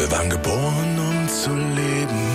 Wir waren geboren, um zu leben.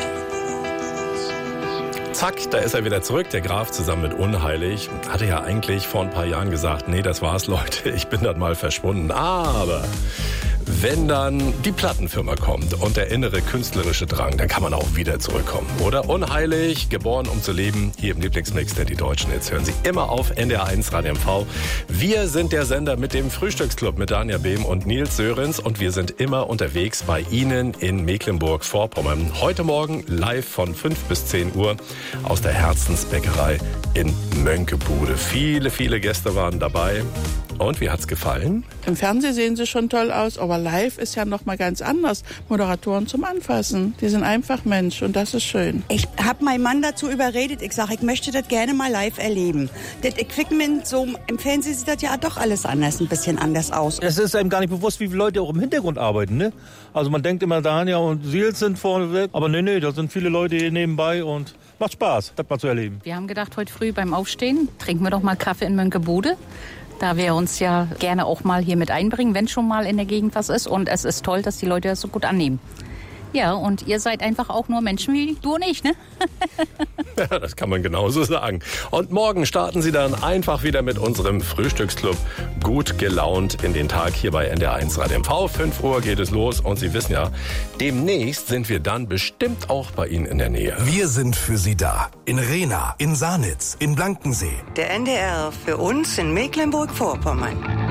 Zack, da ist er wieder zurück, der Graf zusammen mit Unheilig. Hatte ja eigentlich vor ein paar Jahren gesagt, nee, das war's, Leute, ich bin dann mal verschwunden. Aber wenn dann die Plattenfirma kommt und der innere künstlerische Drang, dann kann man auch wieder zurückkommen. Oder Unheilig, geboren um zu leben, hier im Lieblingsmix der Die Deutschen. Jetzt hören Sie immer auf NDR1 Radio MV. Wir sind der Sender mit dem Frühstücksclub mit Daniel Behm und Nils Sörensen und wir sind immer unterwegs bei Ihnen in Mecklenburg-Vorpommern. Heute Morgen live von 5 bis 10 Uhr aus der Herzensbäckerei in Mönckebude. Viele, viele Gäste waren dabei. Und wie hat's gefallen? Im Fernsehen sehen sie schon toll aus, aber live ist ja noch mal ganz anders. Moderatoren zum Anfassen, die sind einfach Mensch und das ist schön. Ich habe meinen Mann dazu überredet. Ich sage, ich möchte das gerne mal live erleben. Das Equipment, so im Fernsehen sieht das ja doch alles anders, ein bisschen anders aus. Es ist einem gar nicht bewusst, wie viele Leute auch im Hintergrund arbeiten, ne? Also man denkt immer, Dania und Sils sind vorne weg, aber nee, da sind viele Leute hier nebenbei und macht Spaß, das mal zu erleben. Wir haben gedacht, heute früh beim Aufstehen trinken wir doch mal Kaffee in Mönckebude. Da wir uns ja gerne auch mal hier mit einbringen, wenn schon mal in der Gegend was ist. Und es ist toll, dass die Leute das so gut annehmen. Ja, und ihr seid einfach auch nur Menschen wie du und ich, ne? Ja, das kann man genauso sagen. Und morgen starten Sie dann einfach wieder mit unserem Frühstücksclub gut gelaunt in den Tag hier bei NDR1 Radio MV. 5 Uhr geht es los und Sie wissen ja, demnächst sind wir dann bestimmt auch bei Ihnen in der Nähe. Wir sind für Sie da. In Rehna, in Sanitz, in Blankensee. Der NDR für uns in Mecklenburg-Vorpommern.